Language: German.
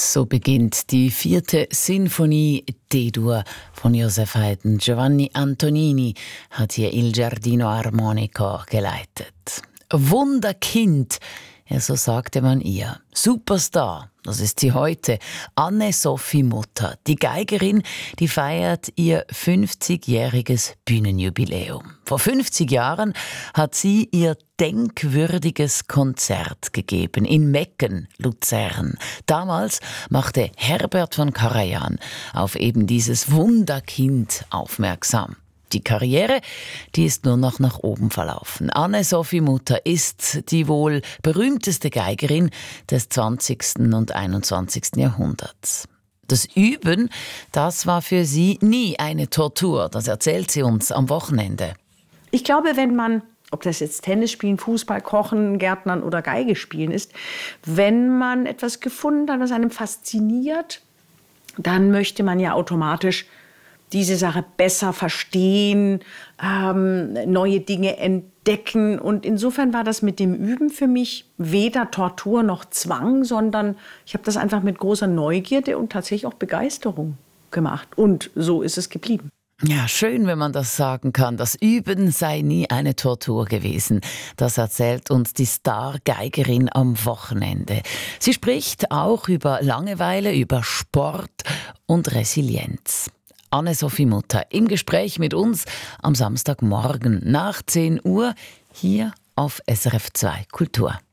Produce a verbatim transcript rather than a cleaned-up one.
So beginnt die vierte Sinfonie D-Dur von Joseph Haydn. Giovanni Antonini hat hier Il Giardino Armonico geleitet. Wunderkind, ja, so sagte man ihr. Superstar, das ist sie heute. Anne-Sophie Mutter, die Geigerin, die feiert ihr fünfzigjähriges Bühnenjubiläum. Vor fünfzig Jahren hat sie ihr denkwürdiges Konzert gegeben in Mecken, Luzern. Damals machte Herbert von Karajan auf eben dieses Wunderkind aufmerksam. Die Karriere, die ist nur noch nach oben verlaufen. Anne-Sophie Mutter ist die wohl berühmteste Geigerin des zwanzigsten und einundzwanzigsten Jahrhunderts. Das Üben, das war für sie nie eine Tortur. Das erzählt sie uns am Wochenende. Ich glaube, wenn man, ob das jetzt Tennis spielen, Fußball, Kochen, Gärtnern oder Geige spielen ist, wenn man etwas gefunden hat, was einem fasziniert, dann möchte man ja automatisch diese Sache besser verstehen, ähm, neue Dinge entdecken. Und insofern war das mit dem Üben für mich weder Tortur noch Zwang, sondern ich habe das einfach mit großer Neugierde und tatsächlich auch Begeisterung gemacht. Und so ist es geblieben. Ja, schön, wenn man das sagen kann. Das Üben sei nie eine Tortur gewesen. Das erzählt uns die Star-Geigerin am Wochenende. Sie spricht auch über Langeweile, über Sport und Resilienz. Anne-Sophie Mutter im Gespräch mit uns am Samstagmorgen nach zehn Uhr hier auf S R F zwei Kultur.